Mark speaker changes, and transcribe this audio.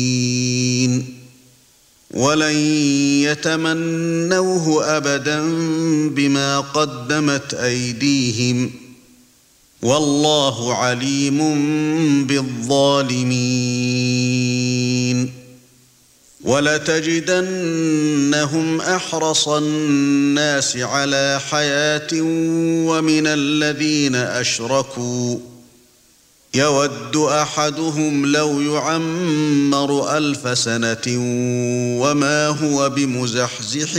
Speaker 1: ولن يتمنوه أبدا بما قدمت أيديهم والله عليم بالظالمين ولتجدنهم أحرص الناس على حياة ومن الذين أشركوا يود أحدهم لو يعمر 1000 سنة وما هو بمزحزحه